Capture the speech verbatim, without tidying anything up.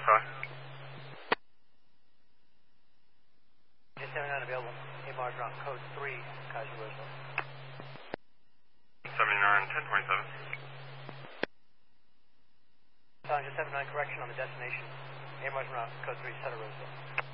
five. Just seventy-nine available. A Mars route code three, Kaiser Roosevelt. seventy-nine, ten twenty-seven. Challenger seventy-nine correction on the destination. A Mars route code three, Sutter Roosevelt.